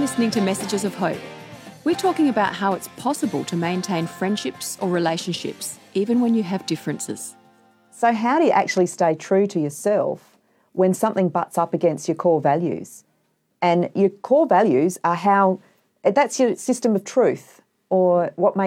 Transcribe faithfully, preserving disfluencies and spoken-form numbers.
listening to Messages of Hope. We're talking about how it's possible to maintain friendships or relationships, even when you have differences. So how do you actually stay true to yourself when something butts up against your core values? And your core values are how, that's your system of truth, or what makes